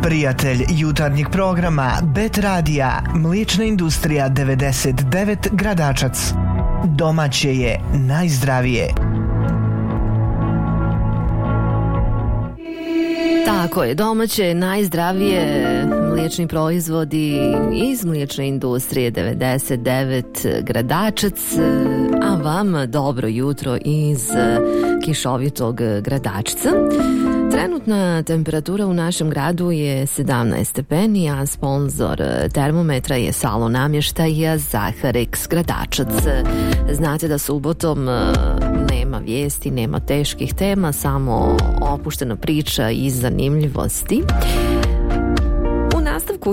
Prijatelj jutarnjeg programa Bet Radija, Mliječna industrija 99 Gradačac. Domaće je najzdravije. Tako je, domaće, najzdravije, mliječni proizvodi iz Mliječne industrije 99 Gradačac, a vam dobro jutro iz kišovitog Gradačca. Trenutna temperatura u našem gradu je 17 stepeni, a sponzor termometra je salon namještaja Zaharex Gradačac. Znate da subotom nema vijesti, nema teških tema, samo opuštena priča i zanimljivosti. U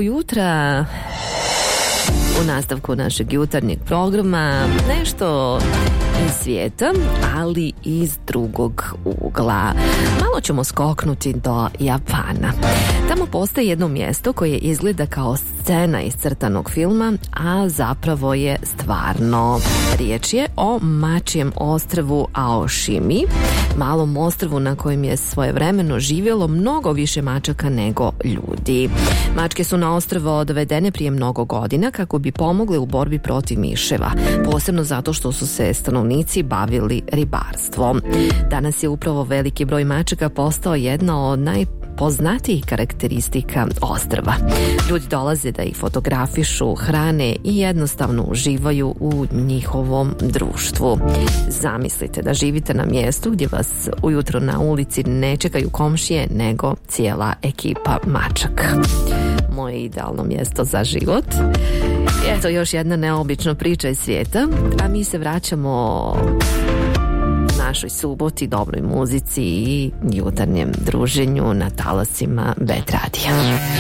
nastavku našeg jutarnjeg programa nešto iz svijeta, ali iz drugog ugla. Malo ćemo skoknuti do Japana. Tamo postoji jedno mjesto koje izgleda kao scena iz crtanog filma, a zapravo je stvarno. Riječ je o mačijem ostrvu Aoshimi, malom ostrvu na kojem je svojevremeno živjelo mnogo više mačaka nego ljudi. Mačke su na ostrvo dovedene prije mnogo godina kako bi pomogle u borbi protiv miševa, posebno zato što su se stanovnici bavili ribarstvom. Danas je upravo veliki broj mačaka postao jedna od najpoznatijih karakteristika ostrva. Ljudi dolaze da ih fotografišu, hrane i jednostavno uživaju u njihovom društvu. Zamislite da živite na mjestu gdje vas ujutro na ulici ne čekaju komšije, nego cijela ekipa mačaka. Moje idealno mjesto za život. Eto još jedna neobična priča iz svijeta, a mi se vraćamo našoj suboti, dobroj muzici i jutarnjem druženju na talasima Bet Radija.